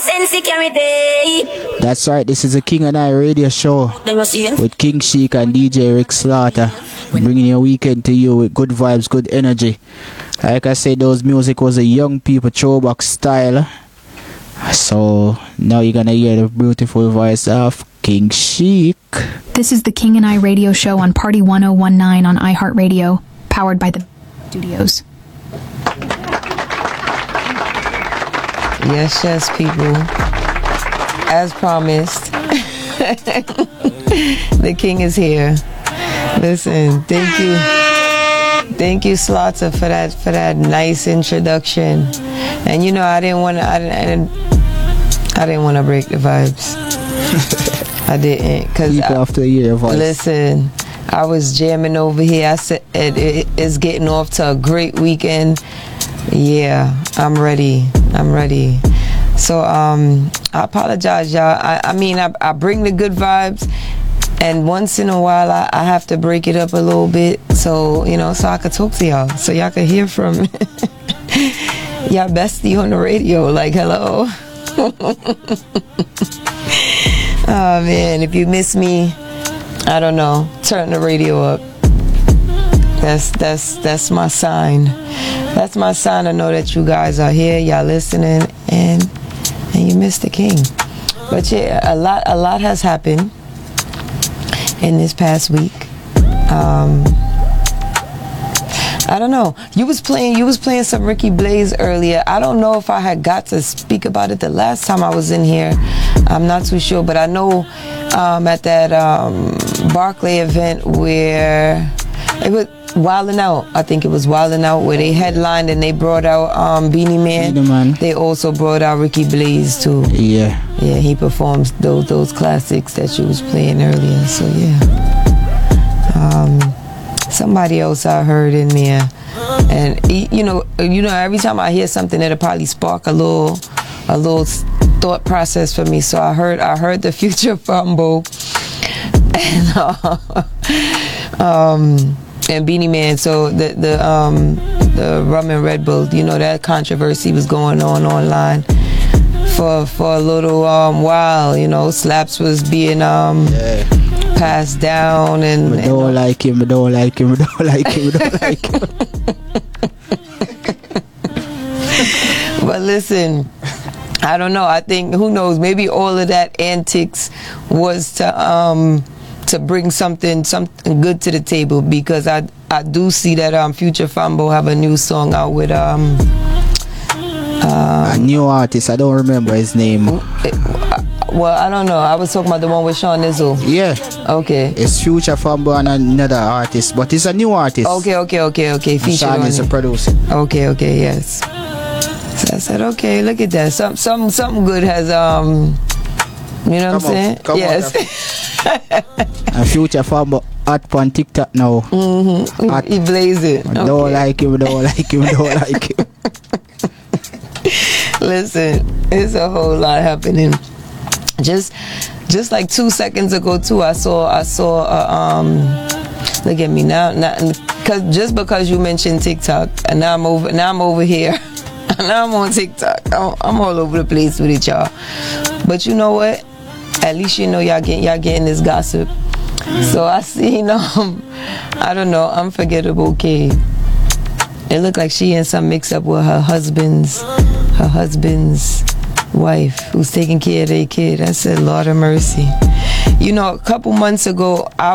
That's right, this is the King and I radio show with King Sheik and DJ Rick Slaughter, bringing your weekend to you with good vibes, good energy. Like I said, those music was a young people throwback style. So now you're gonna hear the beautiful voice of King Sheik. This is the King and I radio show on Party 1019 on iHeartRadio, powered by the studios. Yes, yes, people. As promised, the King is here. Listen, thank you, Slaughter, for that nice introduction. And you know, I didn't want to break the vibes. I didn't, cause after a year of voice. Listen, I was jamming over here. I said it's getting off to a great weekend. Yeah, I'm ready. So I apologize, y'all. I mean, I bring the good vibes, and once in a while I have to break it up a little bit, so you know, so I could talk to y'all, so y'all could hear from y'all bestie on the radio. Like, hello. Oh man, if you miss me, I don't know, turn the radio up. That's my sign. That's my sign to know that you guys are here, y'all listening, and you missed the King. But yeah, a lot has happened in this past week. I don't know. You was playing some Ricky Blaze earlier. I don't know if I had got to speak about it the last time I was in here. I'm not too sure, but I know at that Barclay event where it was Wildin' Out. I think it was Wildin' Out where they headlined and they brought out Beanie Man. They also brought out Ricky Blaze too. Yeah, he performs those classics that you was playing earlier. So yeah. Somebody else I heard in there, and you know, every time I hear something, it'll probably spark a little thought process for me. So I heard the Future Fumble, and Beanie Man. So the Rum and Red Bull, you know, that controversy was going on online for a little while. You know, Slaps was being passed down, and we don't like him. But listen, I don't know. I think, who knows, maybe all of that antics was to bring something good to the table, because I do see that Future Fambo have a new song out with a new artist. I don't remember his name. Well, I don't know. I was talking about the one with Sean Nizzle. Yeah. Okay. It's Future Fambo and another artist, but it's a new artist. Okay. Sean is a producer. Okay, yes. So I said, okay, look at that. Something good has you know what I'm saying? Yes. And Future Fambo hot on TikTok now. Mm-hmm. He blazing. Okay. Don't like him. Listen, it's a whole lot happening. Just like 2 seconds ago too, I saw look at me now, because you mentioned TikTok, and now I'm over here. Now I'm on TikTok. I'm all over the place with it, y'all. But you know what? At least you know y'all getting this gossip. So I see, I don't know, Unforgettable K. It looked like she in some mix up with her husband's wife, who's taking care of their kid. I said, Lord of mercy. You know, a couple months ago, I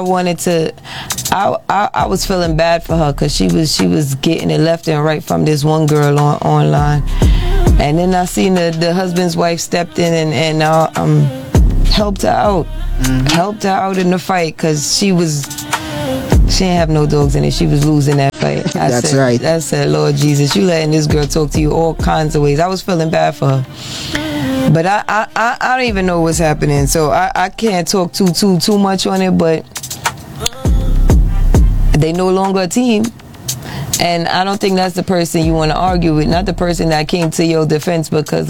was feeling bad for her, because she was getting it left and right from this one girl online. And then I seen the husband's wife stepped in and helped her out. Mm-hmm. Helped her out in the fight, because she didn't have no dogs in it. She was losing that fight. That's right. I said, Lord Jesus, you letting this girl talk to you all kinds of ways. I was feeling bad for her. But I don't even know what's happening, so I can't talk too much on it. But they no longer a team, and I don't think that's the person you want to argue with. Not the person that came to your defense, because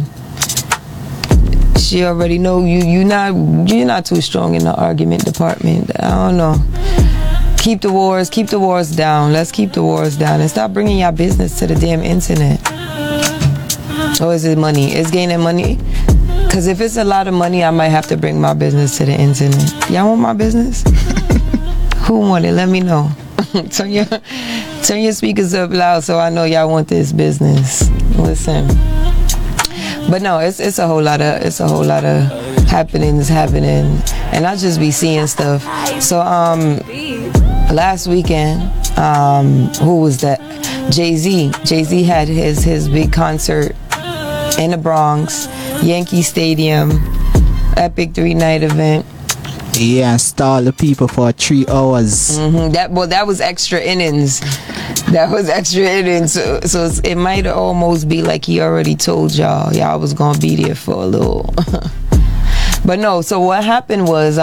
she already know you're not too strong in the argument department. I don't know. Keep the wars down. Let's keep the wars down and stop bringing your business to the damn internet. Or is it money? It's gaining money. Because if it's a lot of money, I might have to bring my business to the internet. Y'all want my business? Who want it? Let me know. Turn your speakers up loud so I know y'all want this business. Listen. But no, it's a whole lot of happenings happening, and I just be seeing stuff. So last weekend, who was that? Jay-Z. Jay-Z had his big concert in the Bronx, Yankee Stadium, epic 3-night event. Yeah, install the people for 3 hours. That was extra innings. That was extra innings. So it might almost be like he already told y'all was gonna be there for a little. But no. So what happened was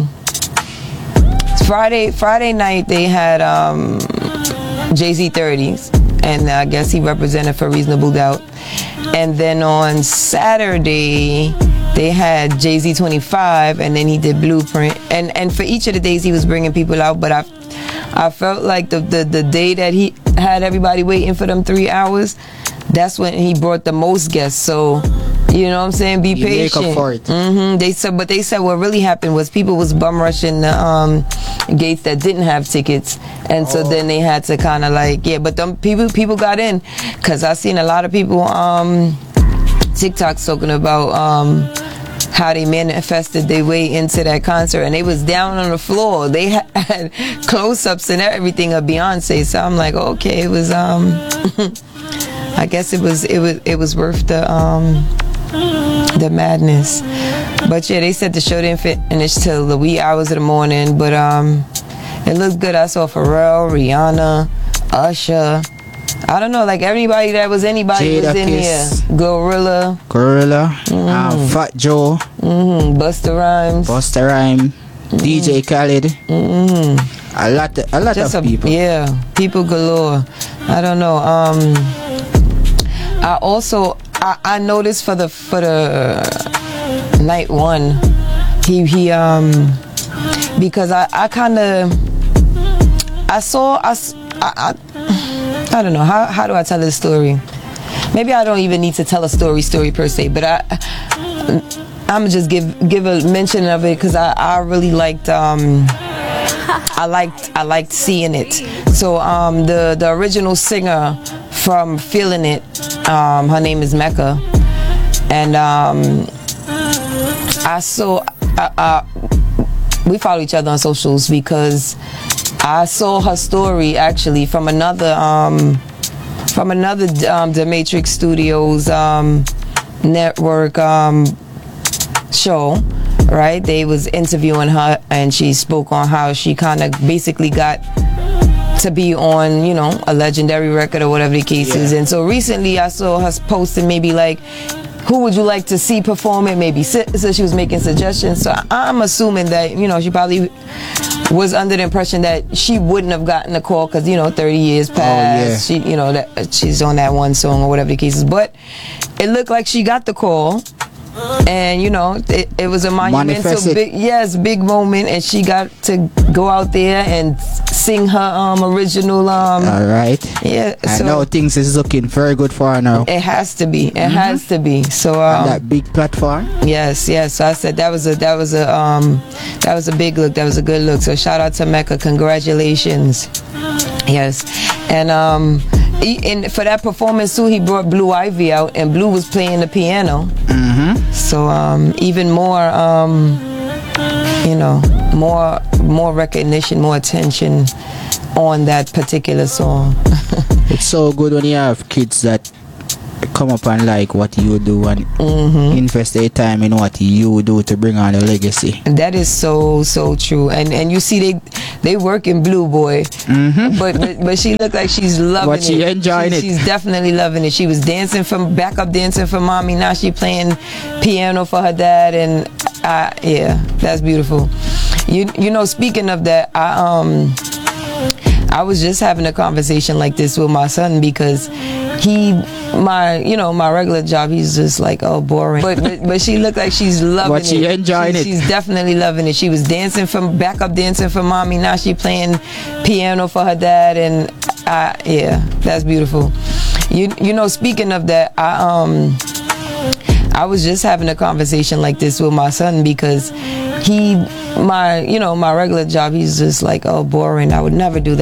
Friday night they had Jay-Z 30s, and I guess he represented for Reasonable Doubt. And then on Saturday they had Jay-Z 25, and then he did Blueprint. And for each of the days he was bringing people out, but I felt like the day that he had everybody waiting for them 3 hours, that's when he brought the most guests. So, you know what I'm saying? Be patient. Make up for it. They said what really happened was people was bum rushing the gates that didn't have tickets, and so then they had to kind of like, but them people got in, because I seen a lot of people TikToks talking about how they manifested their way into that concert, and they was down on the floor. They had close-ups and everything of Beyonce. So I'm like, okay, it was I guess it was worth the madness. But yeah, they said the show didn't finish till the wee hours of the morning, but it looked good. I saw Pharrell, Rihanna, Usher. I don't know, like everybody that was anybody was in here. Gorilla, Fat Joe, Busta Rhymes, DJ Khaled, a lot of people. Yeah, people galore. I don't know. I also I noticed for the night one, he because I kind of I don't know, how do I tell this story? Maybe I don't even need to tell a story per se, but I'm just give a mention of it, because I really liked I liked seeing it. So the original singer from Feeling It, her name is Mecca, and we follow each other on socials because I saw her story actually from another The Matrix Studios network show, right? They was interviewing her, and she spoke on how she kind of basically got to be on, you know, a legendary record or whatever the case is. And so recently I saw her posting maybe like, who would you like to see perform it? Maybe so she was making suggestions. So I'm assuming that, you know, she probably was under the impression that she wouldn't have gotten a call because, you know, 30 years passed. She, you know, that she's on that one song or whatever the case is. But it looked like she got the call, and you know, it was a monumental, big moment, and she got to go out there and sing her original. All right. Yeah. I so know things is looking very good for her now. It has to be. It has to be. So on that big platform. Yes. So I said that was a big look. That was a good look. So shout out to Mecca. Congratulations. Yes. And for that performance too, he brought Blue Ivy out, and Blue was playing the piano. So even more, you know, more recognition, more attention on that particular song. It's so good when you have kids that come up and like what you do and invest their time in what you do to bring on a legacy. That is so true. And you see they work in Blue Boy, but she looked like she's loving it. But she enjoying it. She's definitely loving it. She was dancing backup dancing for mommy. Now she playing piano for her dad, and yeah, that's beautiful. You know, speaking of that, I was just having a conversation like this with my son, because my regular job, he's just like, oh, boring. But she looked like she's loving it. But she enjoying it. She's definitely loving it. She was backup dancing for mommy. Now she playing piano for her dad, and yeah, that's beautiful. You know, speaking of that, I was just having a conversation like this with my son because my regular job, he's just like, oh, boring. I would never do that.